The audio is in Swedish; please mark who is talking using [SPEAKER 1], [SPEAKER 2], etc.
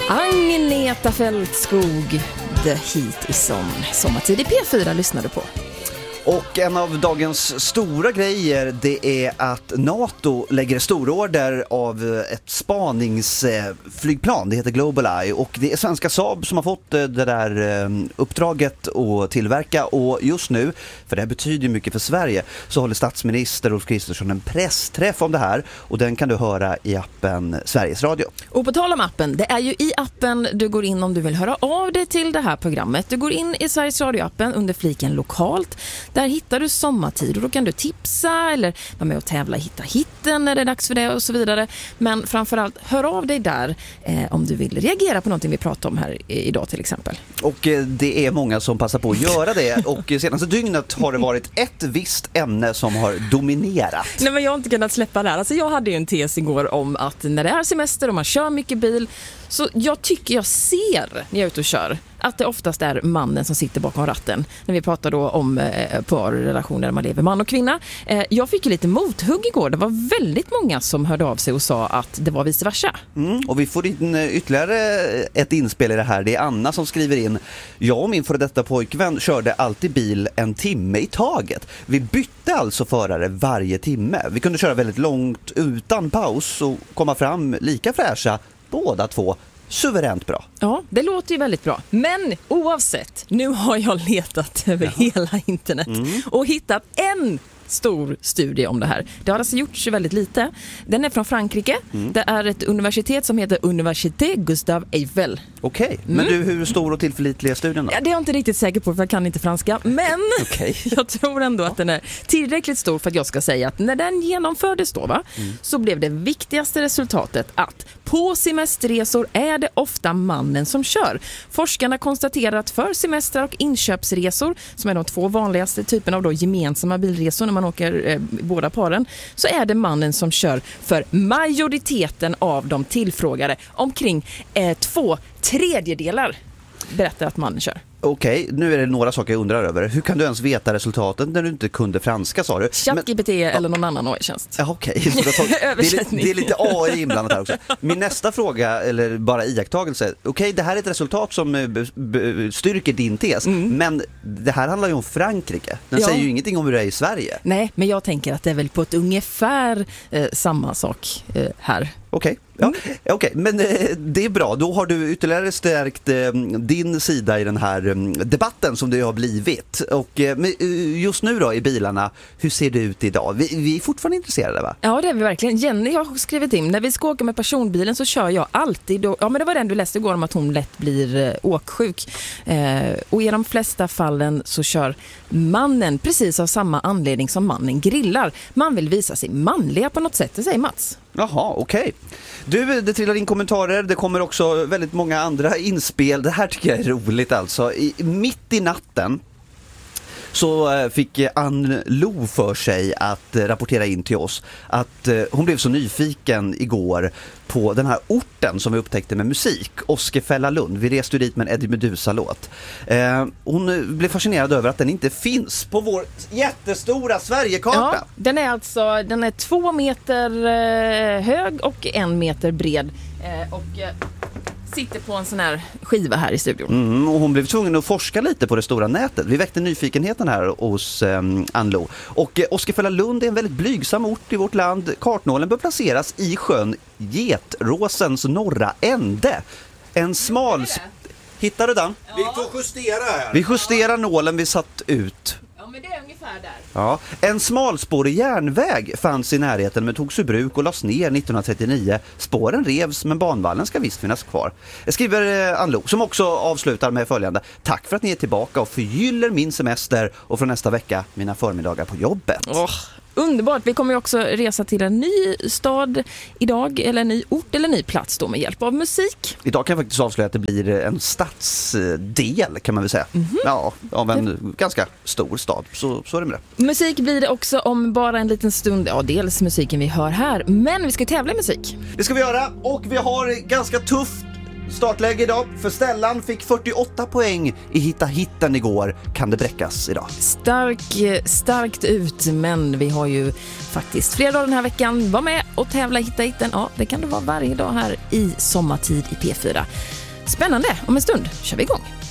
[SPEAKER 1] Agneta Fältskog, The Heat is on. Sommartid i P4 lyssnade på.
[SPEAKER 2] Och en av dagens stora grejer, det är att NATO lägger stororder av ett spaningsflygplan. Det heter GlobalEye och det är svenska Saab som har fått det där uppdraget att tillverka. Och just nu, för det här betyder mycket för Sverige, så håller statsminister Ulf Kristersson en pressträff om det här. Och den kan du höra i appen Sveriges Radio.
[SPEAKER 1] Och på tal om appen, det är ju i appen du går in om du vill höra av dig till det här programmet. Du går in i Sveriges Radio-appen under fliken lokalt. Där hittar du sommartid och då kan du tipsa eller vara med och tävla hitta hitten när det är dags för det och så vidare. Men framförallt hör av dig där om du vill reagera på någonting vi pratar om här idag till exempel.
[SPEAKER 2] Och det är många som passar på att göra det och senaste dygnet har det varit ett visst ämne som har dominerat.
[SPEAKER 1] Nej, men jag har inte kunnat släppa det här. Alltså, jag hade ju en tes igår om att när det är semester och man kör mycket bil, så jag tycker jag ser när jag är ute och kör att det oftast är mannen som sitter bakom ratten. När vi pratar då om parrelationer där man lever man och kvinna. Jag fick ju lite mothugg igår. Det var väldigt många som hörde av sig och sa att det var vice versa.
[SPEAKER 2] Och vi får in ytterligare ett inspel i det här. Det är Anna som skriver in: jag och min före detta pojkvän körde alltid bil en timme i taget. Vi bytte alltså förare varje timme. Vi kunde köra väldigt långt utan paus och komma fram lika fräscha båda två. Suveränt bra.
[SPEAKER 1] Ja, det låter ju väldigt bra. Men oavsett, nu har jag letat över hela internet och hittat en stor studie om det här. Det har alltså gjorts väldigt lite. Den är från Frankrike. Det är ett universitet som heter Université Gustave Eiffel.
[SPEAKER 2] Okej, men du, hur stor och tillförlitlig är studien då?
[SPEAKER 1] Ja, det är jag inte riktigt säker på för jag kan inte franska. Men jag tror ändå att den är tillräckligt stor för att jag ska säga att när den genomfördes då så blev det viktigaste resultatet att på semesterresor är det ofta mannen som kör. Forskarna konstaterar att för semestrar och inköpsresor, som är de två vanligaste typerna av då gemensamma bilresor när man åker båda paren, så är det mannen som kör för majoriteten av de tillfrågade. Omkring 2/3 berättar att mannen kör.
[SPEAKER 2] Okej, nu är det några saker jag undrar över. Hur kan du ens veta resultatet när du inte kunde franska, sa du?
[SPEAKER 1] ChatGPT eller någon annan AI-tjänst.
[SPEAKER 2] Ja, okej. Det är lite AI inblandat här också. Min nästa fråga, eller bara iakttagelse. Okej, det här är ett resultat som styrker din tes. Men det här handlar ju om Frankrike. Den säger ju ingenting om hur det är i Sverige. Nej,
[SPEAKER 1] men jag tänker att det är väl på ett ungefär samma sak här.
[SPEAKER 2] Okej. Ja, okej, men det är bra. Då har du ytterligare stärkt din sida i den här debatten som det har blivit. Och just nu då i bilarna, hur ser det ut idag? Vi är fortfarande intresserade, va?
[SPEAKER 1] Ja, det är vi verkligen. Jenny har skrivit in, när vi ska åka med personbilen så kör jag alltid då, men det var den du läste igår om att hon lätt blir åksjuk. Och i de flesta fallen så kör mannen precis av samma anledning som mannen grillar. Man vill visa sig manliga på något sätt, det säger Mats.
[SPEAKER 2] Jaha, okej. Du, det trillar in kommentarer. Det kommer också väldigt många andra inspel. Det här tycker jag är roligt alltså. Mitt i natten så fick Ann Lo för sig att rapportera in till oss att hon blev så nyfiken igår på den här orten som vi upptäckte med musik, Åskefällalund. Vi reste dit med en Eddie Meduza-låt. Hon blev fascinerad över att den inte finns på vår jättestora Sverigekarta. Ja,
[SPEAKER 1] den är 2 meter hög och 1 meter bred. Sitter på en sån här skiva här i studion.
[SPEAKER 2] Och hon blev tvungen att forska lite på det stora nätet. Vi väckte nyfikenheten här hos Ann Lo. Och Åskefällalund är en väldigt blygsam ort i vårt land. Kartnålen bör placeras i sjön Getråsens norra ände. En smal... Hittar du den?
[SPEAKER 3] Vi får justera här.
[SPEAKER 2] Vi justerar nålen vi satt ut.
[SPEAKER 1] Ja, men det är ungefär där.
[SPEAKER 2] Ja, en smalspårig järnväg fanns i närheten men togs ur bruk och lades ner 1939. Spåren revs men banvallen ska visst finnas kvar. Jag skriver Ann Lo, som också avslutar med följande: tack för att ni är tillbaka och förgyller min semester och från nästa vecka mina förmiddagar på jobbet.
[SPEAKER 1] Underbart. Vi kommer ju också resa till en ny stad idag, eller en ny ort eller en ny plats då med hjälp av musik.
[SPEAKER 2] Idag kan jag faktiskt avslöja att det blir en stadsdel, kan man väl säga. Ja, av en ganska stor stad. Så är det med det.
[SPEAKER 1] Musik blir det också om bara en liten stund. Ja, dels musiken vi hör här, men vi ska tävla i musik.
[SPEAKER 2] Det ska vi göra, och vi har ganska tufft startläge idag. För Stellan fick 48 poäng i Hitta Hitten igår. Kan det bräckas idag?
[SPEAKER 1] Starkt ut, men vi har ju faktiskt flera dagar den här veckan. Var med och tävla i Hitta Hitten. Ja, det kan det vara varje dag här i sommartid i P4. Spännande, om en stund kör vi igång.